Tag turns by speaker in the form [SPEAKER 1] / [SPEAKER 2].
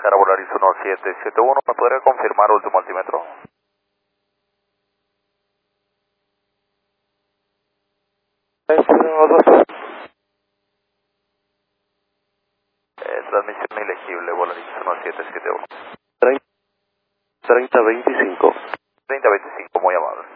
[SPEAKER 1] pasajera Volaris 1771, ¿me podría confirmar último altímetro? Transmisión ilegible, Volaris 1771.
[SPEAKER 2] 3025.
[SPEAKER 1] 3025, muy amable.